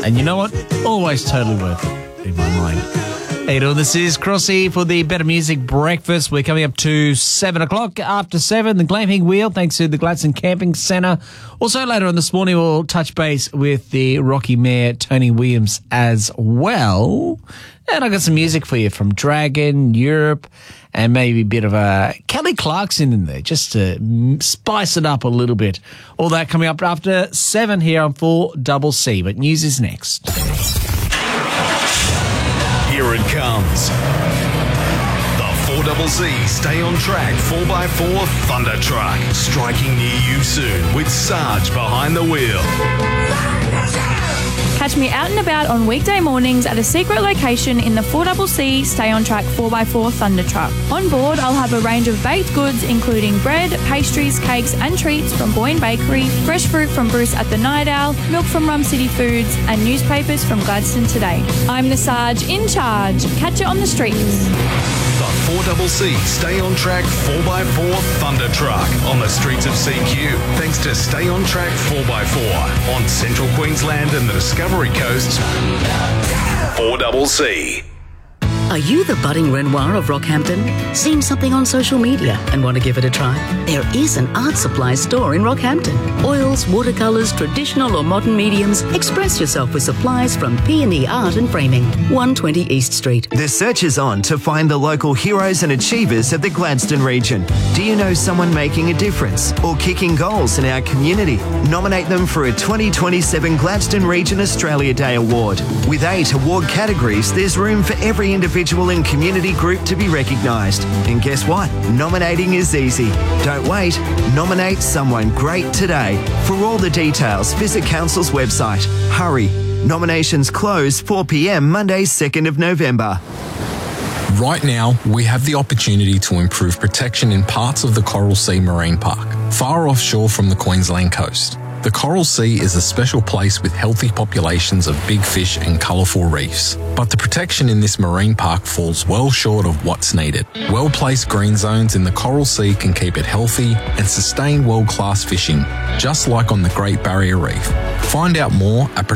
And you know what? Always totally worth it in my mind. How you doing? This is Crossy for the Better Music Breakfast. We're coming up to 7 o'clock. After 7, the Glamping Wheel, thanks to the Gladstone Camping Centre. Also later on this morning, we'll touch base with the Rocky Mayor, Tony Williams, as well. And I got some music for you from Dragon, Europe, and maybe a bit of a Kelly Clarkson in there, just to spice it up a little bit. All that coming up after 7 here on 4CC. But news is next. Here it comes. The 4CC Stay on Track 4x4 Thunder Truck. Striking near you soon with Sarge behind the wheel. Catch me out and about on weekday mornings at a secret location in the 4CC Stay on Track 4x4 Thunder Truck. On board, I'll have a range of baked goods including bread, pastries, cakes and treats from Boyne Bakery, fresh fruit from Bruce at the Night Owl, milk from Rum City Foods and newspapers from Gladstone Today. I'm the Sarge in charge. Catch it on the streets. The 4CC Stay on Track 4x4 Thunder Truck on the streets of CQ. Thanks to Stay on Track 4x4 on Central Queensland and the Discovery Coast. 4CC. Are you the budding Renoir of Rockhampton? Seen something on social media and want to give it a try? There is an art supply store in Rockhampton. Oils, watercolours, traditional or modern mediums. Express yourself with supplies from P&E Art and Framing, 120 East Street. The search is on to find the local heroes and achievers of the Gladstone region. Do you know someone making a difference or kicking goals in our community? Nominate them for a 2027 Gladstone Region Australia Day Award. With 8 award categories, there's room for every individual and community group to be recognised. And guess what? Nominating is easy. Don't wait. Nominate someone great today. For all the details, visit Council's website. Hurry. Nominations close 4 p.m. Monday, 2nd of November. Right now, we have the opportunity to improve protection in parts of the Coral Sea Marine Park, far offshore from the Queensland coast. The Coral Sea is a special place with healthy populations of big fish and colourful reefs. But the protection in this marine park falls well short of what's needed. Well-placed green zones in the Coral Sea can keep it healthy and sustain world-class fishing, just like on the Great Barrier Reef. Find out more at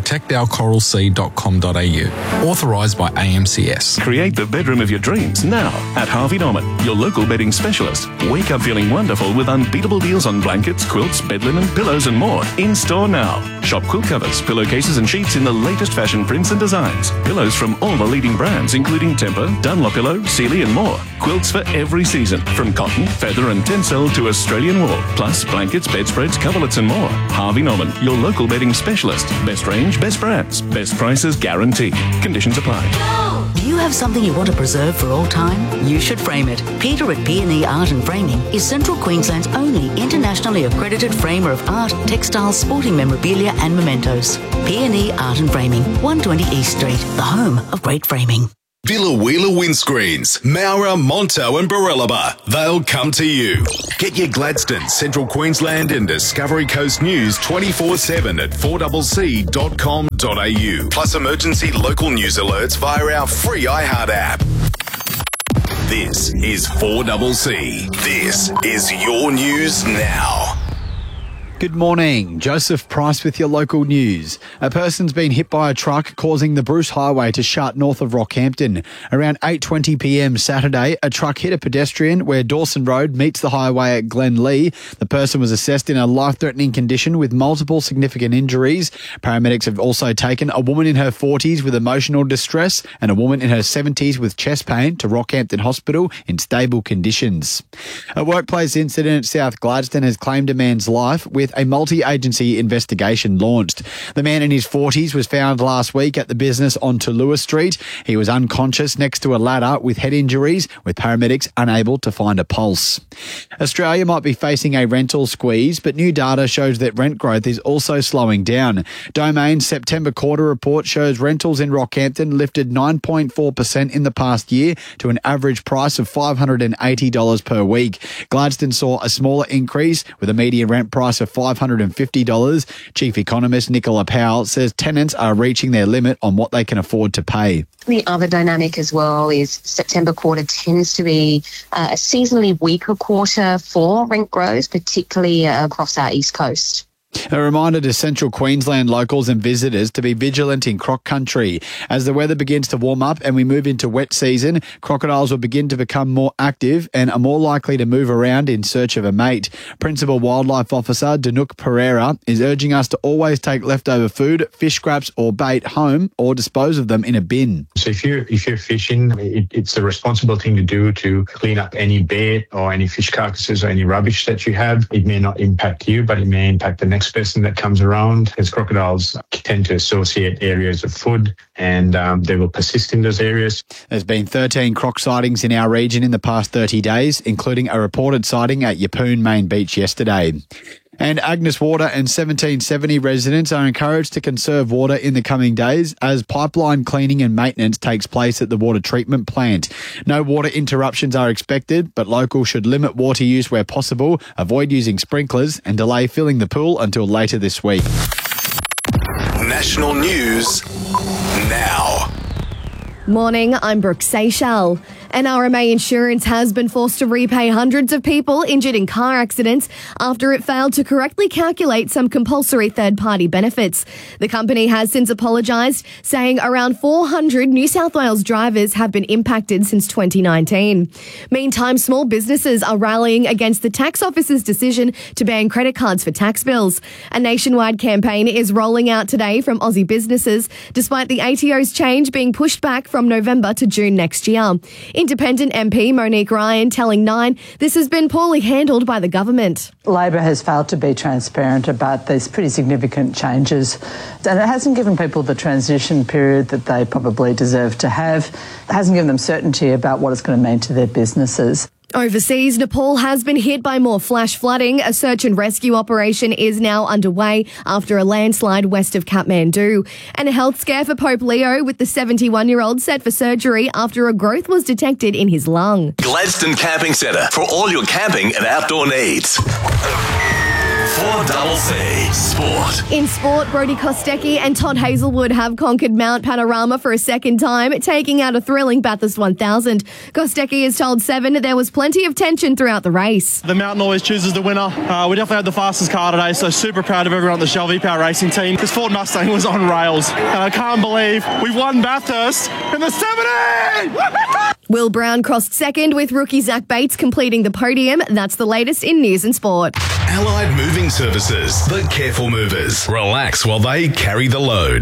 protectourcoralsea.com.au. Authorised by AMCS. Create the bedroom of your dreams now at Harvey Norman, your local bedding specialist. Wake up feeling wonderful with unbeatable deals on blankets, quilts, bed linen, pillows and more. In store now. Shop quilt covers, pillowcases and sheets in the latest fashion prints and designs. Pillows from all the leading brands including Tempur, Dunlopillow, Sealy and more. Quilts for every season, from cotton, feather and tencel to Australian wool. Plus blankets, bedspreads, coverlets and more. Harvey Norman, your local bedding specialist. Best range, best brands, best prices guaranteed. Conditions apply. Do you have something you want to preserve for all time? You should frame it. Peter at P&E Art and Framing is Central Queensland's only internationally accredited framer of art, textiles, sporting memorabilia and mementos. P&E Art and Framing, 120 East Street, the home of great framing. Villa Wheeler Windscreens, Maurer, Monto and Barellaba. They'll come to you. Get your Gladstone, Central Queensland and Discovery Coast news 24/7 at 4CC.com.au. Plus emergency local news alerts via our free iHeart app. This is 4CC. This is your news now. Good morning. Joseph Price with your local news. A person's been hit by a truck causing the Bruce Highway to shut north of Rockhampton. Around 8:20 p.m. Saturday, a truck hit a pedestrian where Dawson Road meets the highway at Glenlee. The person was assessed in a life-threatening condition with multiple significant injuries. Paramedics have also taken a woman in her 40s with emotional distress and a woman in her 70s with chest pain to Rockhampton Hospital in stable conditions. A workplace incident at South Gladstone has claimed a man's life with a multi-agency investigation launched. The man in his 40s was found last week at the business on Tulua Street. He was unconscious next to a ladder with head injuries, with paramedics unable to find a pulse. Australia might be facing a rental squeeze, but new data shows that rent growth is also slowing down. Domain's September quarter report shows rentals in Rockhampton lifted 9.4% in the past year to an average price of $580 per week. Gladstone saw a smaller increase with a median rent price of $550. Chief economist Nicola Powell says tenants are reaching their limit on what they can afford to pay. The other dynamic as well is September quarter tends to be a seasonally weaker quarter for rent growth, particularly across our East Coast. A reminder to Central Queensland locals and visitors to be vigilant in croc country. As the weather begins to warm up and we move into wet season, crocodiles will begin to become more active and are more likely to move around in search of a mate. Principal Wildlife Officer Danuk Pereira is urging us to always take leftover food, fish scraps or bait home or dispose of them in a bin. So if you're fishing, it's the responsible thing to do to clean up any bait or any fish carcasses or any rubbish that you have. It may not impact you, but it may impact the next person that comes around, as crocodiles tend to associate areas of food and they will persist in those areas. There's been 13 croc sightings in our region in the past 30 days, including a reported sighting at Yeppoon Main Beach yesterday. And Agnes Water and 1770 residents are encouraged to conserve water in the coming days as pipeline cleaning and maintenance takes place at the water treatment plant. No water interruptions are expected, but locals should limit water use where possible, avoid using sprinklers and delay filling the pool until later this week. National news now. Morning, I'm Brooke Seychelles. NRMA Insurance has been forced to repay hundreds of people injured in car accidents after it failed to correctly calculate some compulsory third-party benefits. The company has since apologised, saying around 400 New South Wales drivers have been impacted since 2019. Meantime, small businesses are rallying against the tax office's decision to ban credit cards for tax bills. A nationwide campaign is rolling out today from Aussie businesses, despite the ATO's change being pushed back from November to June next year. Independent MP Monique Ryan telling Nine this has been poorly handled by the government. Labor has failed to be transparent about these pretty significant changes, and it hasn't given people the transition period that they probably deserve to have. It hasn't given them certainty about what it's going to mean to their businesses. Overseas, Nepal has been hit by more flash flooding. A search and rescue operation is now underway after a landslide west of Kathmandu. And a health scare for Pope Leo, with the 71-year-old set for surgery after a growth was detected in his lung. Gladstone Camping Centre for all your camping and outdoor needs. 4CC Sport. In sport, Brodie Kostecki and Todd Hazelwood have conquered Mount Panorama for a second time, taking out a thrilling Bathurst 1000. Kostecki has told Seven there was plenty of tension throughout the race. The mountain always chooses the winner. We definitely had the fastest car today, so super proud of everyone on the Shell V-Power Racing team. This Ford Mustang was on rails, and I can't believe we won Bathurst in the 70! Will Brown crossed second, with rookie Zach Bates completing the podium. That's the latest in news and sport. Allied Moving Services, the careful movers. Relax while they carry the load.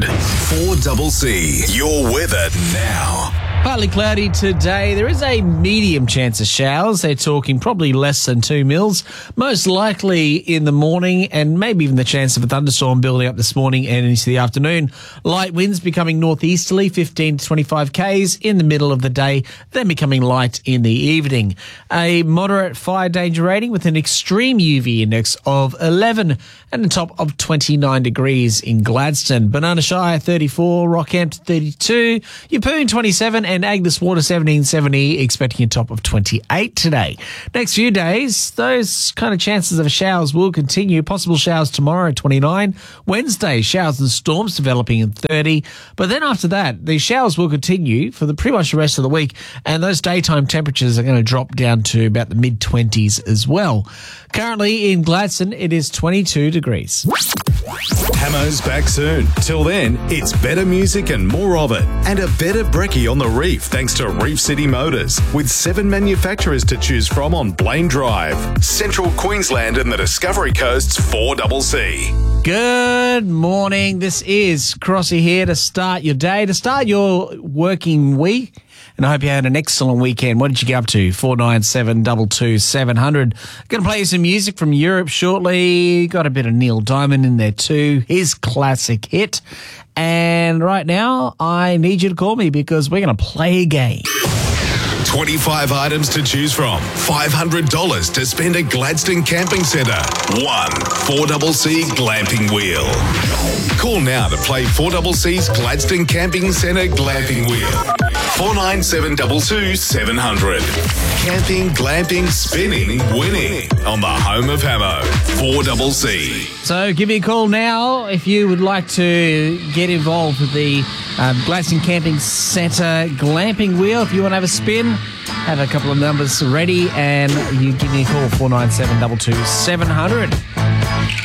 4CC, your weather now. Partly cloudy today. There is a medium chance of showers. They're talking probably less than 2 mils. Most likely in the morning, and maybe even the chance of a thunderstorm building up this morning and into the afternoon. Light winds becoming northeasterly, 15 to 25 k's in the middle of the day, then becoming light in the evening. A moderate fire danger rating with an extreme UV index of 11 and a top of 29 degrees in Gladstone. Banana Shire 34, Rockhampton 32, Yeppoon 27 and Agnes Water 1770 expecting a top of 28 today. Next few days, those kind of chances of showers will continue. Possible showers tomorrow at 29. Wednesday, showers and storms developing at 30. But then after that, the showers will continue for pretty much the rest of the week, and those daytime temperatures are going to drop down to about the mid-20s as well. Currently in Gladstone, it is 22 degrees. Hamo's back soon. Till then, it's better music and more of it. And a better brekkie on the reef thanks to Reef City Motors. With 7 manufacturers to choose from on Blaine Drive. Central Queensland and the Discovery Coast's 4CC. Good morning. This is Crossy here to start your day, to start your working week. And I hope you had an excellent weekend. What did you get up to? 497 22 700. Going to play you some music from Europe shortly. Got a bit of Neil Diamond in there too. His classic hit. And right now, I need you to call me because we're going to play a game. 25 items to choose from. $500 to spend at Gladstone Camping Centre. 4CC Glamping Wheel. Call now to play 4CC's Gladstone Camping Centre Glamping Wheel. 49722 700. Camping, glamping, spinning, winning on the home of Hamo. 4CC. So give me a call now if you would like to get involved with the Gladstone Camping Centre Glamping Wheel. If you want to have a spin, have a couple of numbers ready and you give me a call, 497 22 700.